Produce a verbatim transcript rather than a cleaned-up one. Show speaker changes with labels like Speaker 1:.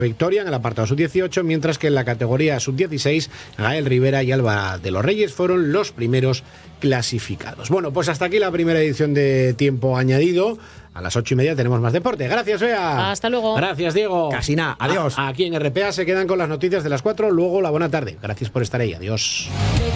Speaker 1: victoria en el apartado sub dieciocho, mientras que en la categoría sub dieciséis, Gael Rivera y Alba de los Reyes fueron los primeros clasificados. Bueno, pues hasta aquí la primera edición de Tiempo Añadido. A las ocho y media tenemos más deporte. Gracias, Bea.
Speaker 2: Hasta luego.
Speaker 1: Gracias, Diego.
Speaker 3: Casi nada. Adiós.
Speaker 1: A, aquí en R P A se quedan con las noticias de las cuatro, luego la buena tarde. Gracias por estar ahí. Adiós.